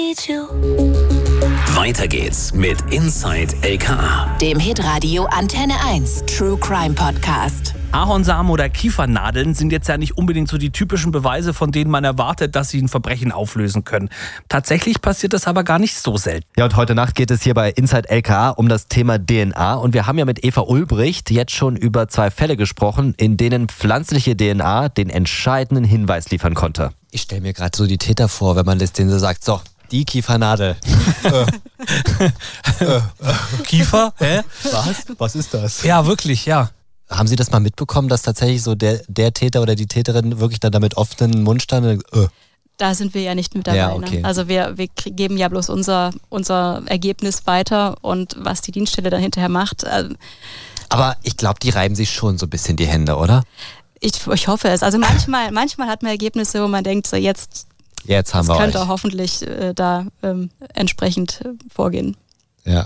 Weiter geht's mit Inside LKA, dem Hitradio Antenne 1 True Crime Podcast. Ahornsamen oder Kiefernadeln sind jetzt ja nicht unbedingt so die typischen Beweise, von denen man erwartet, dass sie ein Verbrechen auflösen können. Tatsächlich passiert das aber gar nicht so selten. Ja, und heute Nacht geht es hier bei Inside LKA um das Thema DNA. Und wir haben ja mit Eva Ulbricht jetzt schon über 2 Fälle gesprochen, in denen pflanzliche DNA den entscheidenden Hinweis liefern konnte. Ich stelle mir gerade so die Täter vor, wenn man das denen so sagt, so, die Kiefernadel. Kiefer? Hä? Was ist das? Ja, wirklich, ja. Haben Sie das mal mitbekommen, dass tatsächlich so der Täter oder die Täterin wirklich dann damit offenen Mund stand? Da sind wir ja nicht mit dabei. Ja, okay. Ne? Also wir geben ja bloß unser Ergebnis weiter und was die Dienststelle dann hinterher macht. Aber ich glaube, die reiben sich schon so ein bisschen die Hände, oder? Ich hoffe es. Also manchmal hat man Ergebnisse, wo man denkt, so jetzt haben wir könnte euch. hoffentlich da entsprechend vorgehen. Ja.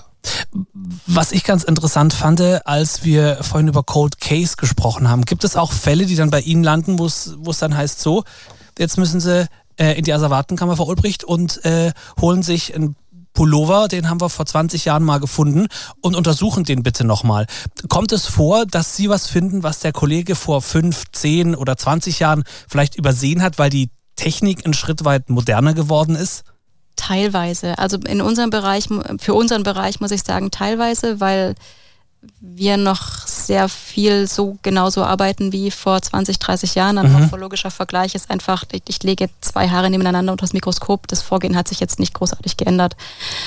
Was ich ganz interessant fand, als wir vorhin über Cold Case gesprochen haben, gibt es auch Fälle, die dann bei Ihnen landen, wo es dann heißt so, jetzt müssen Sie in die Asservatenkammer, Frau Ulbricht, und holen sich einen Pullover, den haben wir vor 20 Jahren mal gefunden, und untersuchen den bitte nochmal. Kommt es vor, dass Sie was finden, was der Kollege vor 5, 10 oder 20 Jahren vielleicht übersehen hat, weil die Technik einen Schritt weit moderner geworden ist? Teilweise. Also für unseren Bereich muss ich sagen teilweise, weil wir noch sehr viel so genauso arbeiten wie vor 20, 30 Jahren. Ein morphologischer Vergleich ist einfach, ich lege 2 Haare nebeneinander unter das Mikroskop. Das Vorgehen hat sich jetzt nicht großartig geändert.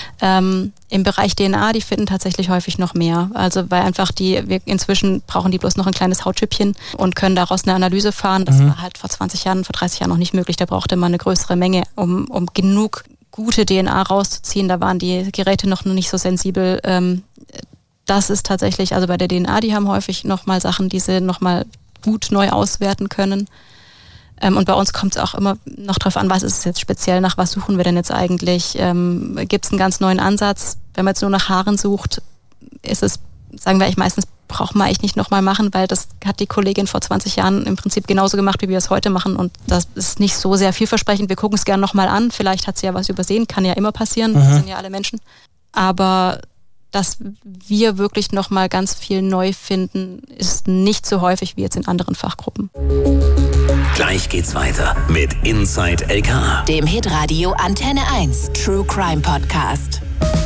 Im Bereich DNA, die finden tatsächlich häufig noch mehr. Also weil einfach inzwischen brauchen die bloß noch ein kleines Hautschüppchen und können daraus eine Analyse fahren. Das war halt vor 20 Jahren, vor 30 Jahren noch nicht möglich. Da brauchte man eine größere Menge, um genug gute DNA rauszuziehen. Da waren die Geräte noch nicht so sensibel. Das ist tatsächlich, also bei der DNA, die haben häufig nochmal Sachen, die sie nochmal gut neu auswerten können. Und bei uns kommt es auch immer noch drauf an, was ist es jetzt speziell, nach was suchen wir denn jetzt eigentlich? Gibt es einen ganz neuen Ansatz? Wenn man jetzt nur nach Haaren sucht, ist es, sagen wir eigentlich meistens, braucht man eigentlich nicht nochmal machen, weil das hat die Kollegin vor 20 Jahren im Prinzip genauso gemacht, wie wir es heute machen, und das ist nicht so sehr vielversprechend. Wir gucken es gerne nochmal an, vielleicht hat sie ja was übersehen, kann ja immer passieren, wir sind ja alle Menschen. Aber dass wir wirklich nochmal ganz viel neu finden, ist nicht so häufig wie jetzt in anderen Fachgruppen. Gleich geht's weiter mit Inside LKA, Dem Hitradio Antenne 1 True Crime Podcast.